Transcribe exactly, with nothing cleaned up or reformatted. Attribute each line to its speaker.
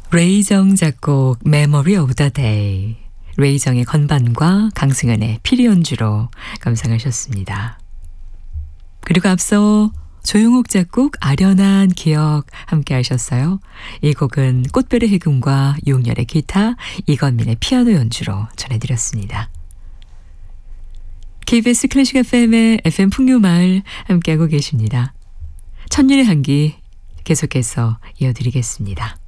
Speaker 1: 레이정 작곡 Memory of the Day, 레이정의 건반과 강승현의 피리 연주로 감상하셨습니다. 그리고 앞서 조용옥 작곡 아련한 기억 함께 하셨어요. 이 곡은 꽃별의 해금과 유흥열의 기타, 이건민의 피아노 연주로 전해드렸습니다. 케이비에스 클래식 에프엠의 에프엠 풍류마을 함께하고 계십니다. 천년의 한기 계속해서 이어드리겠습니다.